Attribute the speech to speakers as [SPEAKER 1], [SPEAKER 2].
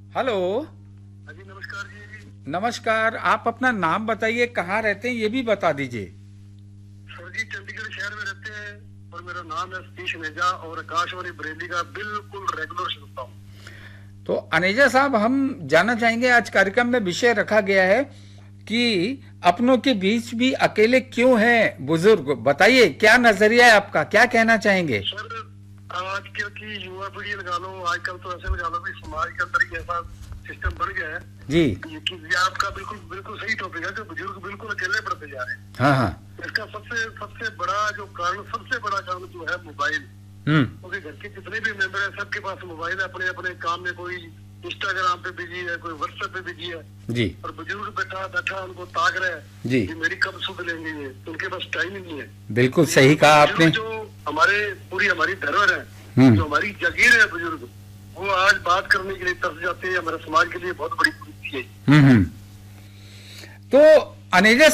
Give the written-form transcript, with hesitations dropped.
[SPEAKER 1] Hello.
[SPEAKER 2] हाँ जी, नमस्कार जी।
[SPEAKER 1] नमस्कार, आप अपना नाम बताइए, कहाँ रहते हैं ये भी बता दीजिए।
[SPEAKER 2] सर जी, चंडीगढ़ शहर में रहते हैं और मेरा नाम है सतीश नेजा और आकाशवाणी बरेली का बिल्कुल रेगुलर सुनता हूँ।
[SPEAKER 1] तो अनेजा साहब, हम जानना चाहेंगे, आज कार्यक्रम में विषय रखा गया है कि अपनों के बीच भी अकेले क्यों हैं बुजुर्ग। बताइए, क्या नजरिया है आपका, क्या कहना चाहेंगे।
[SPEAKER 2] सर, आजकल की युवा पीढ़ी लगा लो, आजकल तो ऐसे लगा लो कि समाज के अंदर ही ऐसा सिस्टम बन गया है
[SPEAKER 1] जी।
[SPEAKER 2] कि ये आपका बिल्कुल बिल्कुल सही टॉपिक है कि बुजुर्ग बिल्कुल अकेले पड़ते जा रहे हैं।
[SPEAKER 1] हाँ हाँ।
[SPEAKER 2] इसका सबसे सबसे बड़ा जो कारण, सबसे बड़ा कारण जो है मोबाइल। क्योंकि घर के जितने भी मेंबर है सबके पास मोबाइल है, अपने अपने काम में, कोई इंस्टाग्राम पे बिजी है, कोई व्हाट्सएप पे बिजी है
[SPEAKER 1] जी।
[SPEAKER 2] और बुजुर्ग बैठा बैठा उनको ताक रहा है
[SPEAKER 1] जी।
[SPEAKER 2] कि मेरी कब सुध लेंगे ये, तो उनके पास टाइम ही नहीं है।
[SPEAKER 1] बिल्कुल सही कहा आपने।
[SPEAKER 2] जो हमारी धरोहर है, जो हमारी जागीर है बुजुर्ग, वो आज बात करने के लिए तरस जाते हैं। हमारे समाज के लिए बहुत बड़ी कुरीति है।
[SPEAKER 1] तो अनेजा